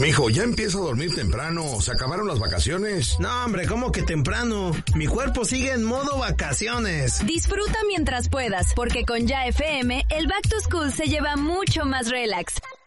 Mijo, ya empieza a dormir temprano. ¿Se acabaron las vacaciones? No, hombre, ¿cómo que temprano? Mi cuerpo sigue en modo vacaciones. Disfruta mientras puedas, porque con Ya FM, el Back to School se lleva mucho más relax.